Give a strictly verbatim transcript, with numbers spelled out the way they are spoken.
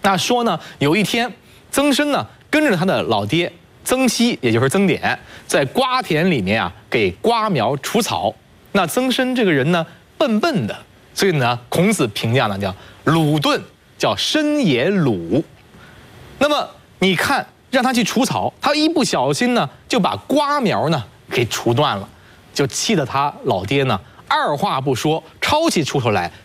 那说呢，有一天曾参呢跟着他的老爹曾皙，也就是曾点，在瓜田里面啊给瓜苗除草。那曾参这个人呢笨笨的，所以呢孔子评价呢叫鲁钝，叫身也鲁。那么你看让他去除草，他一不小心呢就把瓜苗呢给除断了，就气得他老爹呢二话不说抄起锄头来